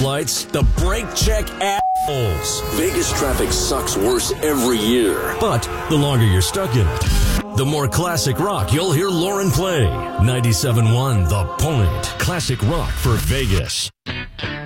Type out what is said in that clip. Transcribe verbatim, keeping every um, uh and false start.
stoplights, the brake check assholes. Vegas traffic sucks worse every year. But the longer you're stuck in it, the more classic rock you'll hear Lauren play. ninety-seven point one The Point. Classic rock for Vegas.